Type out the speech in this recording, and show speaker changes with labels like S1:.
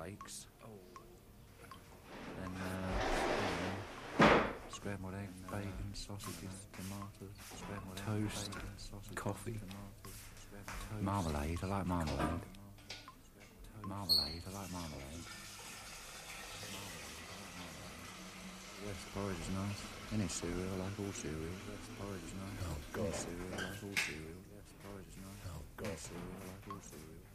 S1: cornflakes. Then scrambled egg, bacon, sausages, tomatoes, toast, coffee, marmalade. I like marmalade. Marmalade. I like marmalade. West porridge is nice. Any cereal, I like all cereal. West porridge is nice.
S2: Oh, God.
S1: Any cereal, I like all cereal. West porridge is nice.
S2: Oh, God.
S1: Any cereal, I like all cereal.